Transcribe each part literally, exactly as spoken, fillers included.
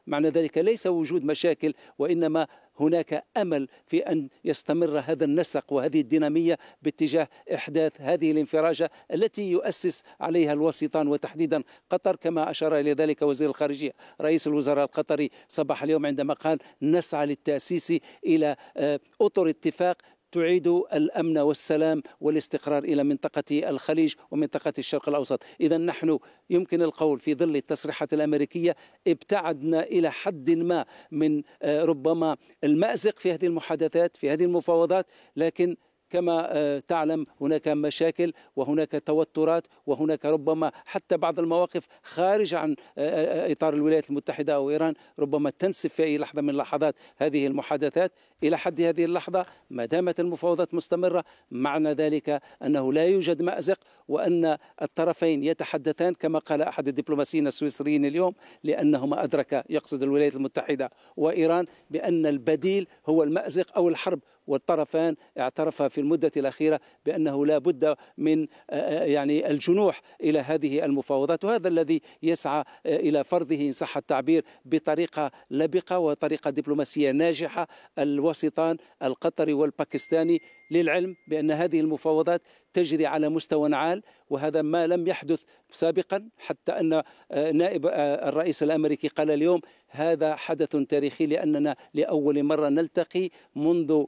معنى ذلك ليس وجود مشاكل، وإنما هناك أمل في أن يستمر هذا النسق وهذه الدينامية باتجاه إحداث هذه الانفراجة التي يؤسس عليها الوسيطان وتحديدا قطر، كما أشار إلى ذلك وزير الخارجية رئيس الوزراء القطري صباح اليوم عندما قال نسعى للتأسيس إلى أطر اتفاق تعيد الأمن والسلام والاستقرار إلى منطقة الخليج ومنطقة الشرق الأوسط. إذا نحن يمكن القول في ظل التصريحات الأمريكية ابتعدنا إلى حد ما من ربما المأزق في هذه المحادثات في هذه المفاوضات، لكن كما تعلم هناك مشاكل وهناك توترات وهناك ربما حتى بعض المواقف خارج عن إطار الولايات المتحدة أو إيران ربما تنسف في أي لحظة من لحظات هذه المحادثات. إلى حد هذه اللحظة ما دامت المفاوضات مستمرة معنى ذلك أنه لا يوجد مأزق، وأن الطرفين يتحدثان كما قال أحد الدبلوماسيين السويسريين اليوم، لأنهما أدرك يقصد الولايات المتحدة وإيران بأن البديل هو المأزق أو الحرب، والطرفان اعترفا في المدة الأخيرة بأنه لا بد من يعني الجنوح إلى هذه المفاوضات، وهذا الذي يسعى إلى فرضه إن صح التعبير بطريقة لبقة وطريقة دبلوماسية ناجحة الوسيطان القطري والباكستاني، للعلم بأن هذه المفاوضات تجري على مستوى عال، وهذا ما لم يحدث سابقا، حتى أن نائب الرئيس الأمريكي قال اليوم هذا حدث تاريخي لأننا لأول مرة نلتقي منذ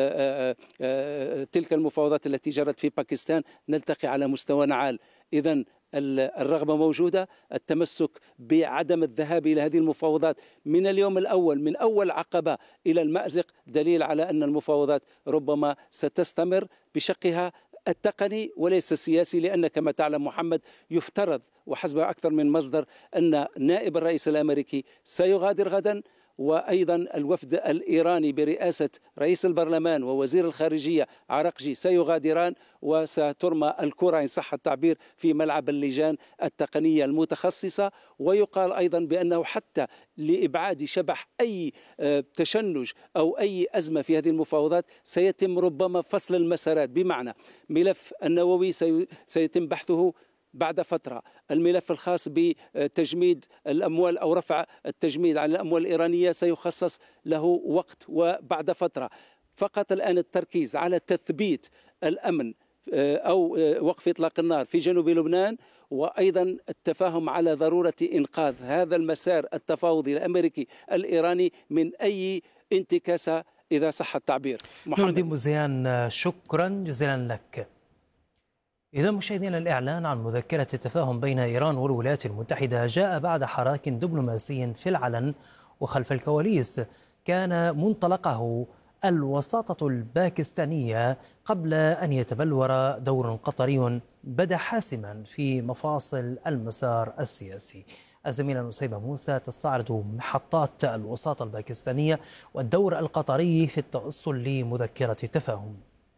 تلك المفاوضات التي جرت في باكستان نلتقي على مستوى عال. إذن الرغبة موجودة، التمسك بعدم الذهاب إلى هذه المفاوضات من اليوم الأول من أول عقبة إلى المأزق دليل على أن المفاوضات ربما ستستمر بشقها التقني وليس السياسي، لأن كما تعلم محمد يفترض وحسب أكثر من مصدر أن نائب الرئيس الأمريكي سيغادر غدا، وأيضا الوفد الإيراني برئاسة رئيس البرلمان ووزير الخارجية عراقجي سيغادران، وسترمى الكرة إن صح التعبير في ملعب اللجان التقنية المتخصصة. ويقال أيضا بأنه حتى لإبعاد شبح أي تشنج أو أي أزمة في هذه المفاوضات سيتم ربما فصل المسارات، بمعنى ملف النووي سيتم بحثه بعد فترة، الملف الخاص بتجميد الأموال أو رفع التجميد على الأموال الإيرانية سيخصص له وقت وبعد فترة. فقط الآن التركيز على تثبيت الأمن أو وقف إطلاق النار في جنوب لبنان، وأيضا التفاهم على ضرورة إنقاذ هذا المسار التفاوضي الأمريكي الإيراني من أي انتكاسة إذا صح التعبير. نور الدين بوزيان شكرا جزيلا لك. إذا مشاهدينا، الإعلان عن مذكرة التفاهم بين إيران والولايات المتحدة جاء بعد حراك دبلوماسي في العلن وخلف الكواليس كان منطلقه الوساطة الباكستانية قبل أن يتبلور دور قطري بدا حاسما في مفاصل المسار السياسي. الزميلة نسيبة موسى تستعرض محطات الوساطة الباكستانية والدور القطري في التوصل لمذكرة التفاهم.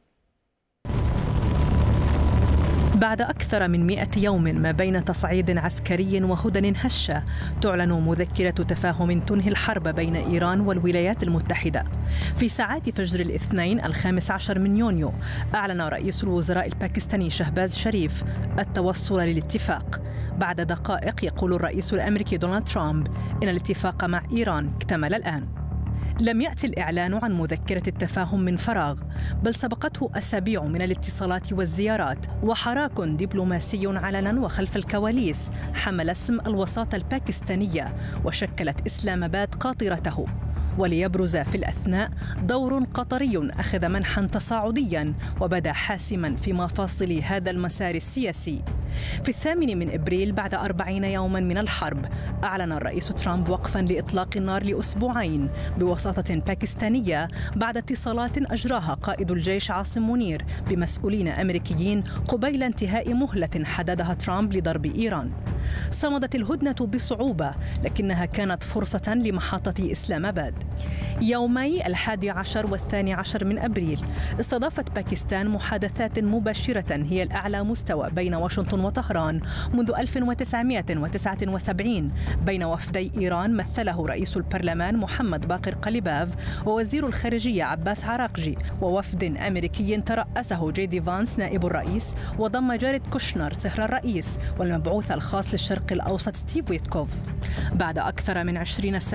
بعد أكثر من مئة يوم ما بين تصعيد عسكري وهدن هشة، تعلن مذكرة تفاهم تنهي الحرب بين إيران والولايات المتحدة. في ساعات فجر الاثنين الخامس عشر من يونيو أعلن رئيس الوزراء الباكستاني شهباز شريف التوصل للاتفاق. بعد دقائق يقول الرئيس الأمريكي دونالد ترامب إن الاتفاق مع إيران اكتمل الآن. لم يأتي الإعلان عن مذكرة التفاهم من فراغ، بل سبقته أسابيع من الاتصالات والزيارات وحراك دبلوماسي علنا وخلف الكواليس حمل اسم الوساطة الباكستانية وشكلت إسلام آباد قاطرته. وليبرز في الأثناء دور قطري أخذ منحا تصاعديا وبدا حاسما في مفاصل هذا المسار السياسي. في الثامن من إبريل بعد أربعين يوما من الحرب أعلن الرئيس ترامب وقفا لإطلاق النار لأسبوعين بوساطة باكستانية بعد اتصالات أجراها قائد الجيش عاصم منير بمسؤولين أمريكيين قبيل انتهاء مهلة حددها ترامب لضرب إيران. صمدت الهدنة بصعوبة، لكنها كانت فرصة لمحطة إسلام آباد. يومي الحادي عشر والثاني عشر من أبريل استضافت باكستان محادثات مباشرة هي الأعلى مستوى بين واشنطن وطهران منذ ألف وتسعمئة وتسعة وسبعين بين وفدي إيران مثله رئيس البرلمان محمد باقر قليباف ووزير الخارجية عباس عراقجي، ووفد أمريكي ترأسه جي دي فانس نائب الرئيس، وضم جاريد كوشنر صهر الرئيس والمبعوث الخاص للشرق الأوسط ستيف ويتكوف. بعد أكثر من عشرين سنة